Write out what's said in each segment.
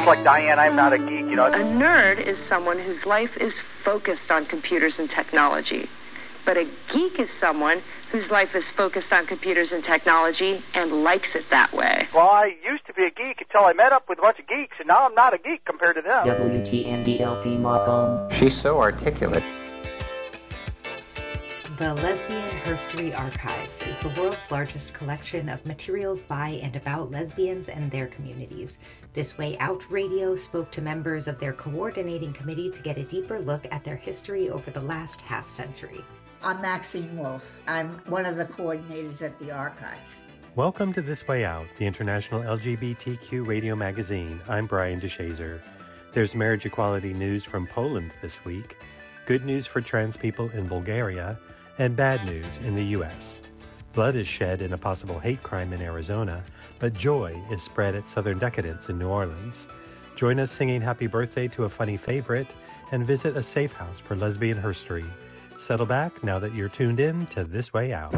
like Diane, I'm not a geek, you know. A nerd is someone whose life is focused on computers and technology. But a geek is someone whose life is focused on computers and technology and likes it that way. Well, I used to be a geek until I met up with a bunch of geeks, and now I'm not a geek compared to them. WTNDLP Mothom. She's so articulate. The Lesbian Herstory Archives is the world's largest collection of materials by and about lesbians and their communities. This Way Out Radio spoke to members of their coordinating committee to get a deeper look at their history over the last half-century. I'm Maxine Wolf. I'm one of the coordinators at the archives. Welcome to This Way Out, the international LGBTQ radio magazine. I'm Brian DeShazer. There's marriage equality news from Poland this week, good news for trans people in Bulgaria, and bad news in the U.S. Blood is shed in a possible hate crime in Arizona, but joy is spread at Southern Decadence in New Orleans. Join us singing happy birthday to a funny favorite and visit a safe house for lesbian herstory. Settle back now that you're tuned in to This Way Out.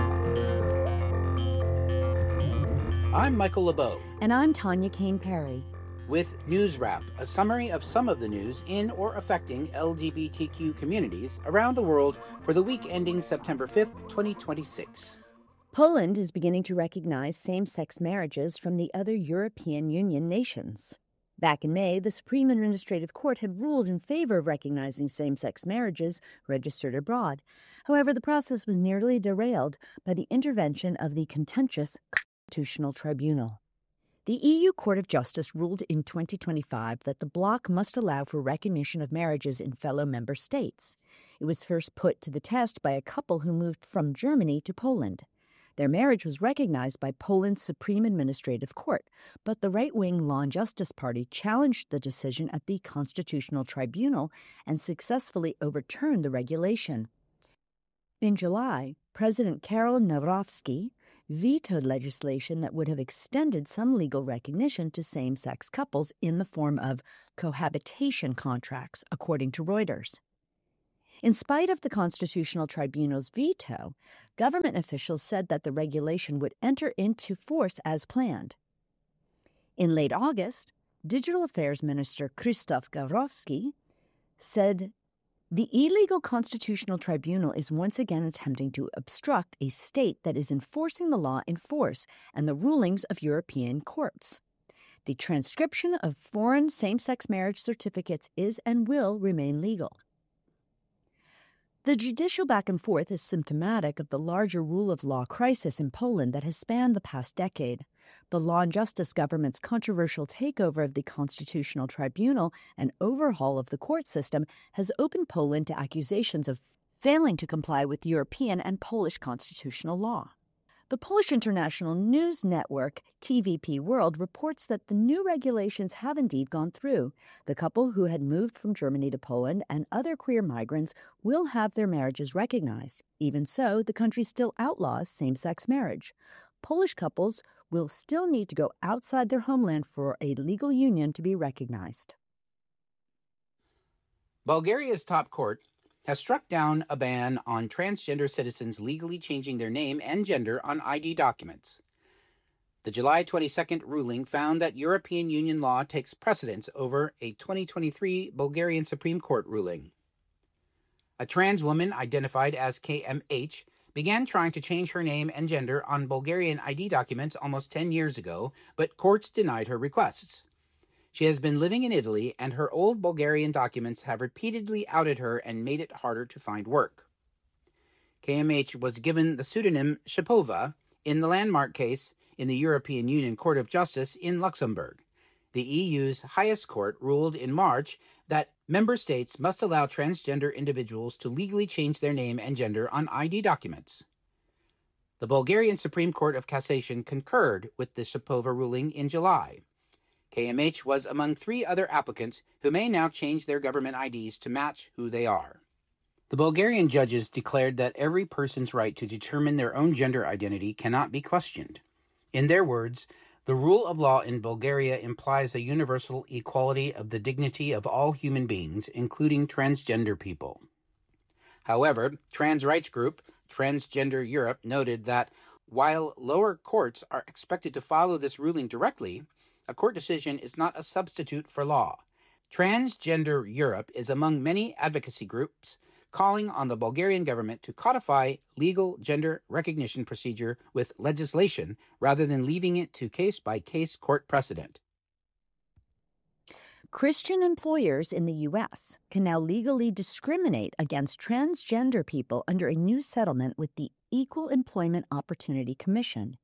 I'm Michael LeBeau. And I'm Tanya Kane Perry. With News Wrap, a summary of some of the news in or affecting LGBTQ communities around the world for the week ending September 5th, 2026. Poland is beginning to recognize same-sex marriages from the other European Union nations. Back in May, the Supreme Administrative Court had ruled in favor of recognizing same-sex marriages registered abroad. However, the process was nearly derailed by the intervention of the contentious Constitutional Tribunal. The EU Court of Justice ruled in 2025 that the bloc must allow for recognition of marriages in fellow member states. It was first put to the test by a couple who moved from Germany to Poland. Their marriage was recognized by Poland's Supreme Administrative Court, but the right-wing Law and Justice Party challenged the decision at the Constitutional Tribunal and successfully overturned the regulation. In July, President Karol Nawrocki vetoed legislation that would have extended some legal recognition to same-sex couples in the form of cohabitation contracts, according to Reuters. In spite of the Constitutional Tribunal's veto, government officials said that the regulation would enter into force as planned. In late August, Digital Affairs Minister Krzysztof Gawrowski said the illegal Constitutional Tribunal is once again attempting to obstruct a state that is enforcing the law in force and the rulings of European courts. The transcription of foreign same-sex marriage certificates is and will remain legal. The judicial back and forth is symptomatic of the larger rule of law crisis in Poland that has spanned the past decade. The Law and Justice government's controversial takeover of the Constitutional Tribunal and overhaul of the court system has opened Poland to accusations of failing to comply with European and Polish constitutional law. The Polish international news network TVP World reports that the new regulations have indeed gone through. The couple who had moved from Germany to Poland and other queer migrants will have their marriages recognized. Even so, the country still outlaws same-sex marriage. Polish couples will still need to go outside their homeland for a legal union to be recognized. Bulgaria's top court has struck down a ban on transgender citizens legally changing their name and gender on ID documents. The July 22nd ruling found that European Union law takes precedence over a 2023 Bulgarian Supreme Court ruling. A trans woman identified as KMH began trying to change her name and gender on Bulgarian ID documents almost 10 years ago, but courts denied her requests. She has been living in Italy, and her old Bulgarian documents have repeatedly outed her and made it harder to find work. KMH was given the pseudonym Shapova in the landmark case in the European Union Court of Justice in Luxembourg. The EU's highest court ruled in March that member states must allow transgender individuals to legally change their name and gender on ID documents. The Bulgarian Supreme Court of Cassation concurred with the Shapova ruling in July. KMH was among 3 other applicants who may now change their government IDs to match who they are. The Bulgarian judges declared that every person's right to determine their own gender identity cannot be questioned. In their words, the rule of law in Bulgaria implies a universal equality of the dignity of all human beings, including transgender people. However, trans rights group Transgender Europe noted that while lower courts are expected to follow this ruling directly, a court decision is not a substitute for law. Transgender Europe is among many advocacy groups calling on the Bulgarian government to codify legal gender recognition procedure with legislation rather than leaving it to case-by-case court precedent. Christian employers in the U.S. can now legally discriminate against transgender people under a new settlement with the Equal Employment Opportunity Commission.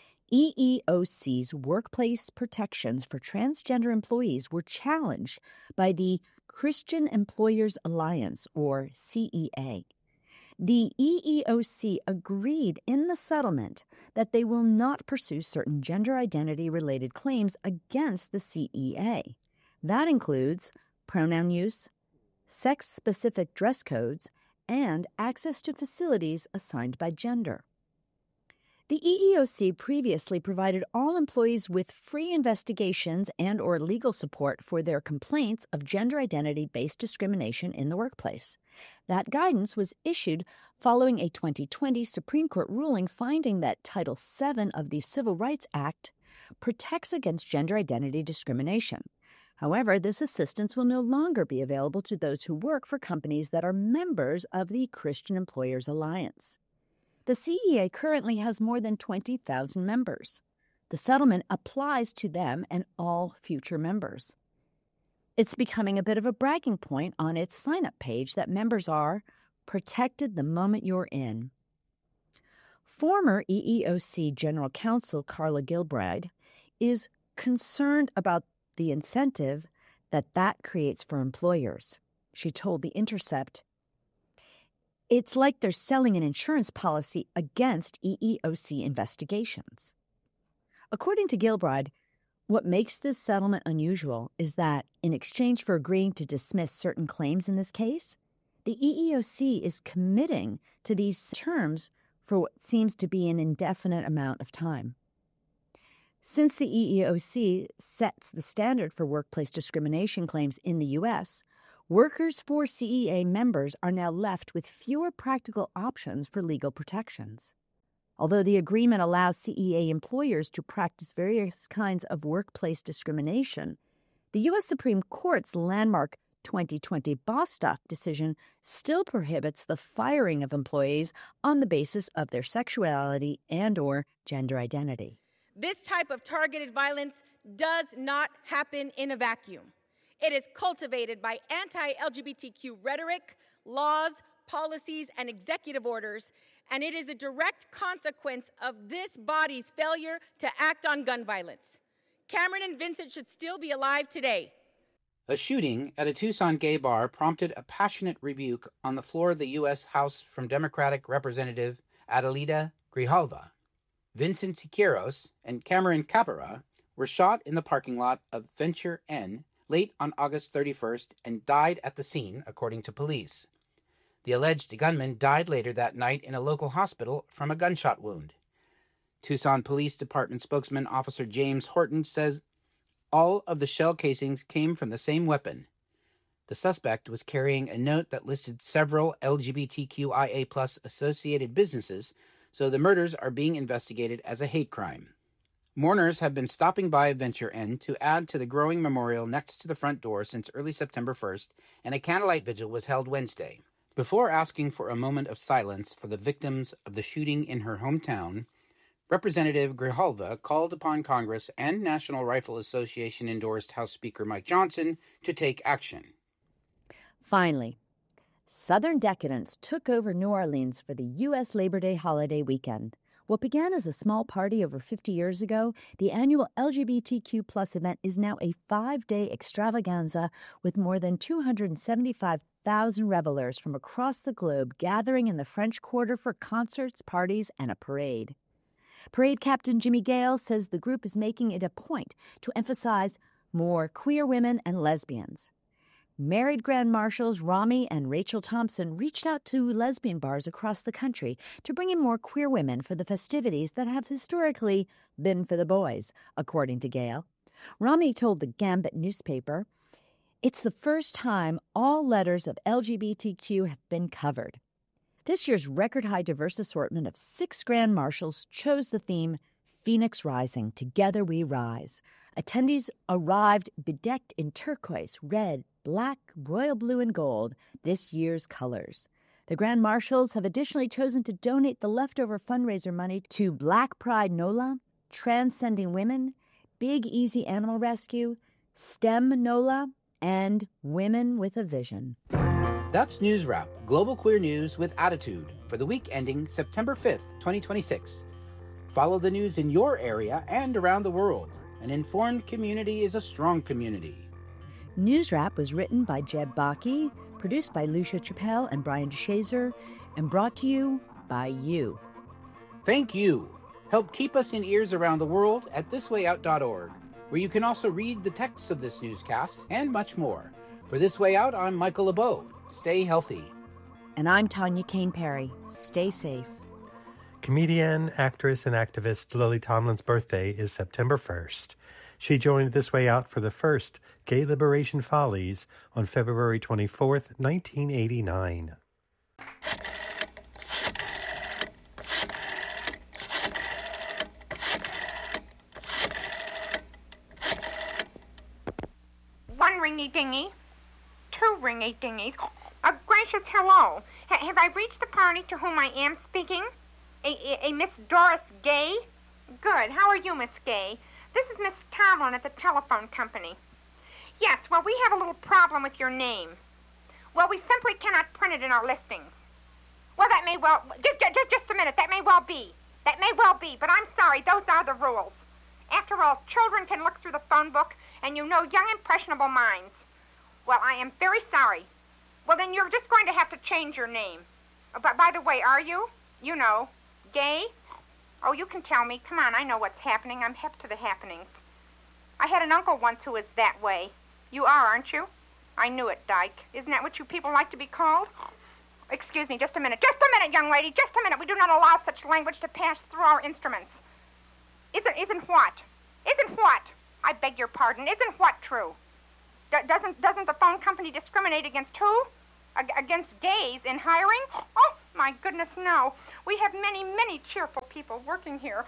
EEOC's workplace protections for transgender employees were challenged by the Christian Employers Alliance, or CEA. The EEOC agreed in the settlement that they will not pursue certain gender identity-related claims against the CEA. That includes pronoun use, sex-specific dress codes, and access to facilities assigned by gender. The EEOC previously provided all employees with free investigations and/or legal support for their complaints of gender identity-based discrimination in the workplace. That guidance was issued following a 2020 Supreme Court ruling finding that Title VII of the Civil Rights Act protects against gender identity discrimination. However, this assistance will no longer be available to those who work for companies that are members of the Christian Employers Alliance. The CEA currently has more than 20,000 members. The settlement applies to them and all future members. It's becoming a bit of a bragging point on its sign-up page that members are protected the moment you're in. Former EEOC General Counsel Carla Gilbride is concerned about the incentive that creates for employers. She told The Intercept, "It's like they're selling an insurance policy against EEOC investigations." According to Gilbride, what makes this settlement unusual is that, in exchange for agreeing to dismiss certain claims in this case, the EEOC is committing to these terms for what seems to be an indefinite amount of time. Since the EEOC sets the standard for workplace discrimination claims in the U.S., workers for CEA members are now left with fewer practical options for legal protections. Although the agreement allows CEA employers to practice various kinds of workplace discrimination, the U.S. Supreme Court's landmark 2020 Bostock decision still prohibits the firing of employees on the basis of their sexuality and/or gender identity. This type of targeted violence does not happen in a vacuum. It is cultivated by anti-LGBTQ rhetoric, laws, policies, and executive orders, and it is a direct consequence of this body's failure to act on gun violence. Cameron and Vincent should still be alive today. A shooting at a Tucson gay bar prompted a passionate rebuke on the floor of the U.S. House from Democratic Representative Adelita Grijalva. Vincent Siqueiros and Cameron Capera were shot in the parking lot of Venture Inn late on August 31st and died at the scene, according to police. The alleged gunman died later that night in a local hospital from a gunshot wound. Tucson Police Department spokesman Officer James Horton says all of the shell casings came from the same weapon. The suspect was carrying a note that listed several LGBTQIA+ associated businesses, so the murders are being investigated as a hate crime. Mourners have been stopping by Venture Inn to add to the growing memorial next to the front door since early September 1st, and a candlelight vigil was held Wednesday. Before asking for a moment of silence for the victims of the shooting in her hometown, Representative Grijalva called upon Congress and National Rifle Association-endorsed House Speaker Mike Johnson to take action. Finally, Southern decadence took over New Orleans for the U.S. Labor Day holiday weekend. What began as a small party over 50 years ago, the annual LGBTQ+ event is now a 5-day extravaganza with more than 275,000 revelers from across the globe gathering in the French Quarter for concerts, parties, and a parade. Parade Captain Jimmy Gale says the group is making it a point to emphasize more queer women and lesbians. Married Grand Marshals Rami and Rachel Thompson reached out to lesbian bars across the country to bring in more queer women for the festivities that have historically been for the boys, according to Gale. Rami told the Gambit newspaper, "It's the first time all letters of LGBTQ have been covered." This year's record-high diverse assortment of 6 Grand Marshals chose the theme Phoenix Rising, Together We Rise. Attendees arrived bedecked in turquoise, red, black, royal blue, and gold, this year's colors. The Grand Marshals have additionally chosen to donate the leftover fundraiser money to Black Pride NOLA, Transcending Women, Big Easy Animal Rescue, STEM NOLA, and Women with a Vision. That's News Wrap, global queer news with attitude, for the week ending September 5th, 2026. Follow the news in your area and around the world. An informed community is a strong community. News Wrap was written by Jeb Baki, produced by Lucia Chappelle and Brian DeShazer, and brought to you by you. Thank you. Help keep us in ears around the world at thiswayout.org, where you can also read the texts of this newscast and much more. For This Way Out, I'm Michael LeBeau. Stay healthy. And I'm Tanya Kane Perry. Stay safe. Comedian, actress, and activist Lily Tomlin's birthday is September 1st. She joined This Way Out for the first Gay Liberation Follies on February 24th, 1989. One ringy-dingy, two ringy-dingies. A gracious hello. Have I reached the party to whom I am speaking? A Miss Doris Gay? Good. How are you, Miss Gay? This is Miss Tomlin at the telephone company. Yes, well, we have a little problem with your name. Well, we simply cannot print it in our listings. Well, that may well... Just a minute. That may well be. That may well be, but I'm sorry. Those are the rules. After all, children can look through the phone book, and you know young, impressionable minds. Well, I am very sorry. Well, then you're just going to have to change your name. But by the way, are you? You know, Gay? Oh, you can tell me. Come on, I know what's happening. I'm hip to the happenings. I had an uncle once who was that way. You are, aren't you? I knew it, Dyke. Isn't that what you people like to be called? Excuse me, just a minute. Just a minute, young lady. Just a minute. We do not allow such language to pass through our instruments. Isn't what? Isn't what? I beg your pardon. Isn't what true? Doesn't the phone company discriminate against who? Against gays in hiring? Oh, my goodness, no. We have many, many cheerful people working here.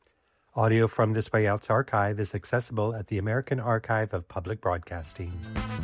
Audio from This Way Out's archive is accessible at the American Archive of Public Broadcasting.